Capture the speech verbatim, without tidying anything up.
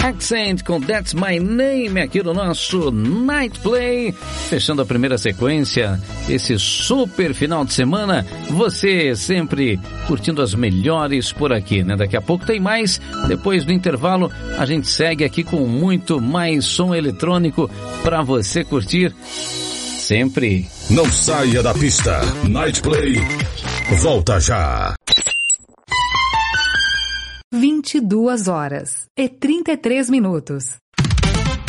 Accent com That's My Name aqui no nosso Night Play, fechando a primeira sequência, esse super final de semana, você sempre curtindo as melhores por aqui, né? Daqui a pouco tem mais, depois do intervalo a gente segue aqui com muito mais som eletrônico para você curtir sempre. Não saia da pista, Night Play volta já. vinte e duas horas e trinta e três minutos.